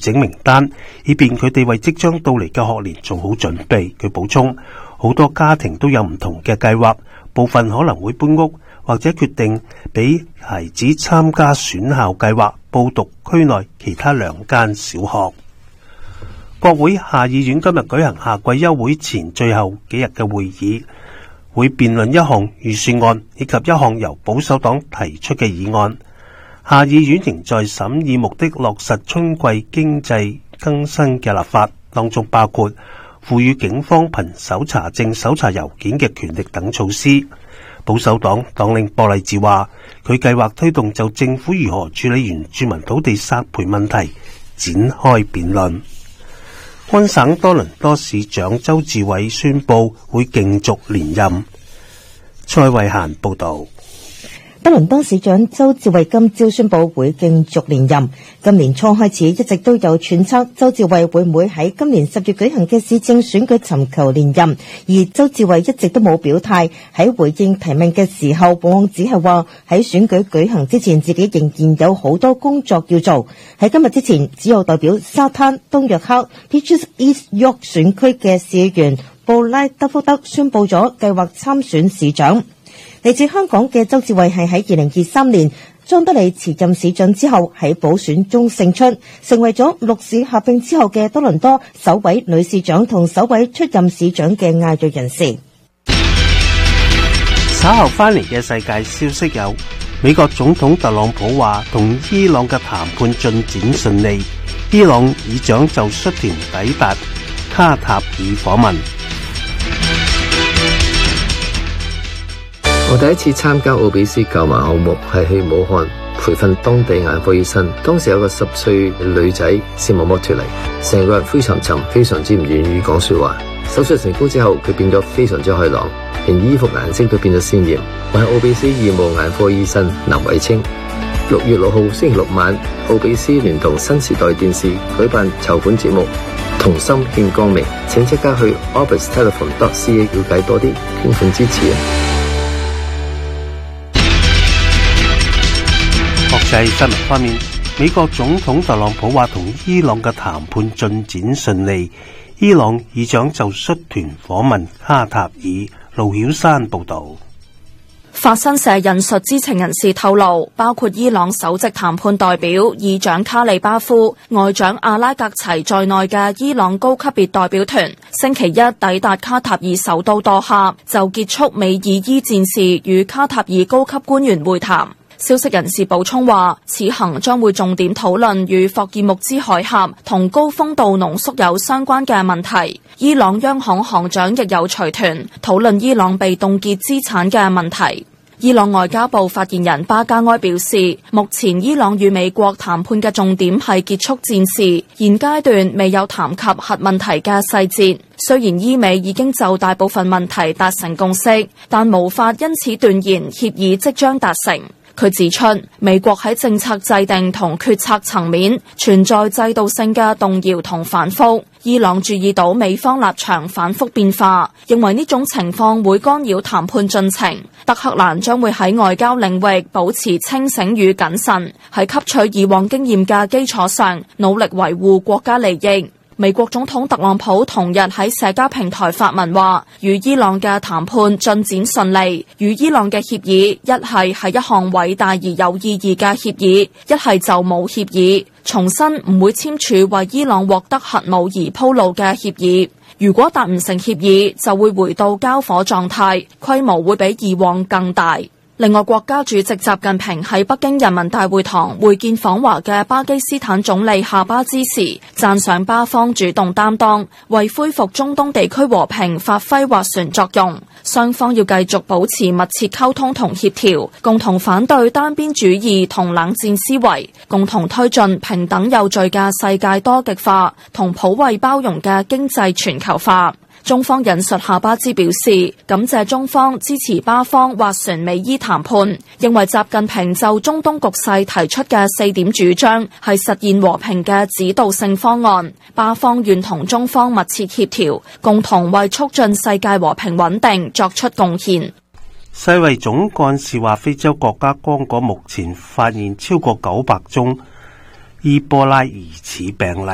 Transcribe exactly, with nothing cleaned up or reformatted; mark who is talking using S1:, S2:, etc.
S1: 整名單，以便佢哋為即將到嚟嘅學年做好準備。佢補充，好多家庭都有唔同嘅計劃，部分可能會搬屋，或者決定俾孩子參加選校計劃，報讀區內其他兩間小學。國會下議院今日舉行夏季休會前最後幾日嘅會議，會辯論一項預算案以及一項由保守黨提出嘅議案。下議院仍在審議目的落實春季經濟更新嘅立法，當中包括賦予警方憑搜查證搜查郵件嘅權力等措施。保守黨黨領博勵治話，佢計劃推動就政府如何處理原住民土地索賠問題展開辯論。安省多倫多市長鄒至蕙宣布會競逐連任。蔡慧嫻報道。
S2: 多倫多市長鄒至蕙今朝宣布會競逐連任。今年初開始一直都有揣測鄒至蕙會唔會喺今年十月舉行嘅市政選舉尋求連任，而鄒至蕙一直都冇表態。喺回應提問嘅時候，往往只係話喺選舉舉行之前自己仍然有好多工作要做。喺今日之前，只有代表沙灘東約克 Peaches East York 選區嘅市議員布拉德福德宣布咗計劃參選市長。嚟自香港嘅鄒至蕙係喺二零二三年莊德利辭任市長之後喺補選中勝出，成為咗六市合併之後嘅多倫多首位女市長同首位出任市長嘅亞裔人士。
S1: 稍後翻嚟嘅世界消息有：美國總統特朗普話同伊朗嘅談判進展順利，伊朗議長就率團抵達卡塔爾訪問。
S3: 我第一次參加奧比斯購買項目係去武漢培訓當地眼科醫生，當時有個十歲女仔視網膜脫離，成個人灰沉沉，非常之唔願意講說話。手術成功之後，佢變咗非常之開朗，連衣服顏色都變咗鮮艷。我係奧比斯義務眼科醫生林偉清。六月六號星期六晚，奧比斯聯同新時代電視舉辦籌款節目《同心獻光明》，請即刻去 orbis telephone dot c a 了解多啲，捐款支持啊！
S1: 國際新聞方面，美國總統特朗普話同伊朗嘅談判進展順利，伊朗議長就率團訪問卡塔爾。盧曉山報道。
S4: 法新社引述知情人士透露，包括伊朗首席談判代表議長卡利巴夫、外長阿拉格齊在內嘅伊朗高級別代表團，星期一抵達卡塔爾首都多哈，就結束美以伊戰事與卡塔爾高級官員會談。消息人士補充話，此行將會重點討論與霍爾木茲海峽同高豐度濃縮鈾相關嘅問題。伊朗央行行長亦有隨團討論伊朗被凍結資產嘅問題。伊朗外交部發言人巴加埃表示，目前伊朗與美國談判嘅重點係結束戰事，現階段未有談及核問題嘅細節。雖然伊美已經就大部分問題達成共識，但無法因此斷言協議即將達成。佢指出，美國喺政策制定同決策層面存在制度性嘅動搖同反覆。伊朗注意到美方立場反覆變化，認為呢種情況會干擾談判進程。德黑蘭將會喺外交領域保持清醒與謹慎，喺吸取以往經驗嘅基礎上，努力維護國家利益。美國總統特朗普同日喺社交平台發文話，與伊朗嘅談判進展順利，與伊朗嘅協議一係係一項偉大而有意義嘅協議，一係就冇協議，重申唔會簽署為伊朗獲得核武而鋪路嘅協議。如果達唔成協議，就會回到交火狀態，規模會比以往更大。另外，國家主席習近平喺北京人民大會堂會見訪華嘅巴基斯坦總理夏巴茲時，讚賞巴方主動擔當，為恢復中東地區和平發揮斡旋作用。雙方要繼續保持密切溝通同協調，共同反對單邊主義同冷戰思維，共同推進平等有序嘅世界多極化同普惠包容嘅經濟全球化。中方引述夏巴茲表示，感謝中方支持巴方斡旋美伊談判，認為習近平就中東局勢提出嘅四點主張係實現和平嘅指導性方案，巴方願同中方密切協調，共同為促進世界和平穩定作出貢獻。
S1: 世衛總幹事話，非洲國家剛果目前發現超過九百宗伊波拉疑似病例。